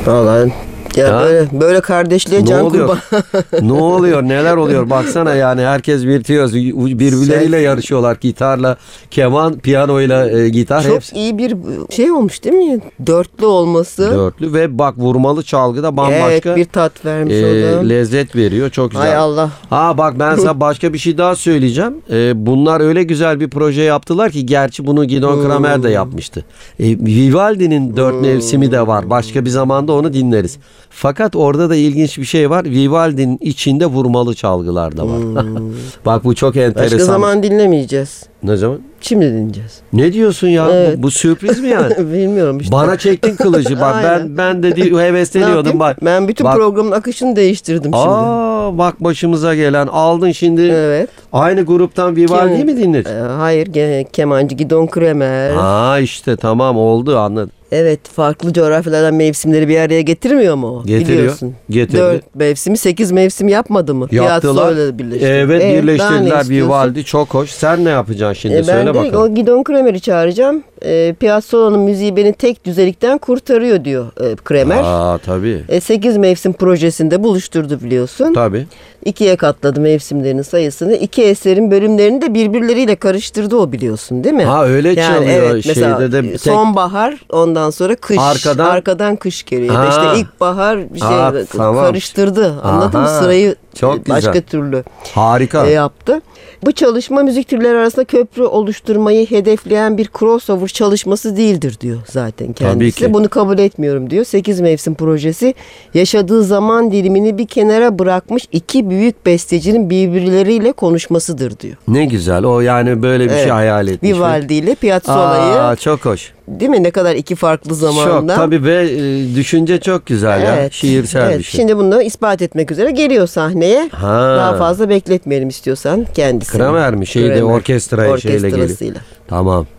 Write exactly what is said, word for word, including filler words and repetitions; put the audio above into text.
Vallahi ya, Ya. böyle böyle kardeşliğe Ne can oluyor? kurban. Ne oluyor? Neler oluyor? Baksana yani herkes virtüöz. Birbirleriyle Ses. yarışıyorlar. Gitarla, keman, piyanoyla e, gitar Çok hepsi. iyi bir şey olmuş değil mi? Dörtlü olması. Dörtlü ve bak vurmalı çalgı da Evet, bambaşka bir tat vermiş e, o da. lezzet veriyor. Çok güzel. Hay Allah. Ha bak ben sana başka bir şey daha söyleyeceğim. E, bunlar öyle güzel bir proje yaptılar ki gerçi bunu Gidon Hmm. Kramer de yapmıştı. E, Vivaldi'nin dört Hmm. mevsimi de var. Başka bir zamanda onu dinleriz. Fakat orada da ilginç bir şey var. Vivaldi'nin içinde vurmalı çalgılar da var. Bak bu çok enteresan. Başka zaman dinlemeyeceğiz. Ne zaman? Şimdi dinleyeceğiz. Ne diyorsun ya? Evet. Bu, bu sürpriz mi yani? Bilmiyorum işte. Bana çektin kılıcı. Bak ben Aynen. ben de di- Ne hevesleniyordum yapayım? bak. Ben bütün Bak- programın akışını değiştirdim şimdi. Aa bak başımıza gelen aldın şimdi. Evet. Aynı gruptan Vivaldi'yi Kim- mi dinledin? Ee, hayır, ge- kemancı Gidon Kremer. Ha işte tamam oldu anladım. Evet, farklı coğrafyalardan mevsimleri bir araya getirmiyor mu o? Getiriyor, Biliyorsun. getirdi. Dört mevsimi, sekiz mevsim yapmadı mı? Yaptılar. Piazzolla birleştirdi. Evet Ee, daha ne birleştirdiler istiyorsun? Vivaldi çok hoş. Sen ne yapacaksın şimdi E, ben söyle de bakalım. o Gidon Kremer'i çağıracağım. E, Piazzolla'nın müziği beni tek düzelikten kurtarıyor diyor e, Kremer. Aa tabii. E, sekiz mevsim projesinde buluşturdu biliyorsun. Tabii. İkiye katladı mevsimlerin sayısını. İki eserin bölümlerini de birbirleriyle karıştırdı o biliyorsun değil mi? Ha öyle çalıyor. evet, mesela Şeyde de tek- sonbahar ondan sonra kış. Arkadan- Arkadan kış geliyor. Ya da Ha. işte ilkbahar bir şey Ha, tamam. karıştırdı. Anladın mı? Aha, Sırayı çok güzel. başka türlü Harika. e, yaptı. Bu çalışma müzik türleri arasında köprü oluşturmayı hedefleyen bir crossover çalışması değildir diyor zaten kendisi. ki. Bunu kabul etmiyorum diyor. Sekiz mevsim projesi yaşadığı zaman dilimini bir kenara bırakmış iki büyük bestecinin birbirleriyle konuşmasıdır diyor. Ne güzel o yani böyle bir Evet. şey hayal etmiş. Vivaldi ile Piazzolla'yı, Aa, çok hoş. değil mi? Ne kadar iki farklı zamanda. Çok tabii ve e, düşünce çok güzel ya. Evet. Şiirsel Evet, bir şey. Şimdi bunu ispat etmek üzere geliyor sahneye. Ha. Daha fazla bekletmeyelim istiyorsan kendisi. Kramer mi? Şeyde orkestraya şeyle geliyor. Orkestrasıyla. Tamam.